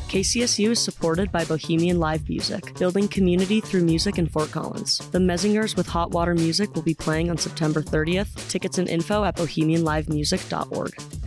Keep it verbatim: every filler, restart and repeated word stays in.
K C S U is supported by Bohemian Live Music, building community through music in Fort Collins. The Messingers with Hot Water Music will be playing on September thirtieth. Tickets and info at bohemian live music dot org.